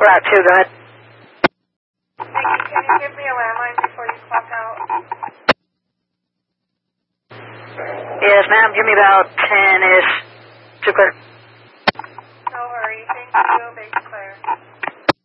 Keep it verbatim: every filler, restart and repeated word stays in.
Route two, go ahead. Thank you. Can you give me a landline before you clock out? Yes, ma'am. Give me about ten-ish. Too clear. No worry. Thank you. Base clear.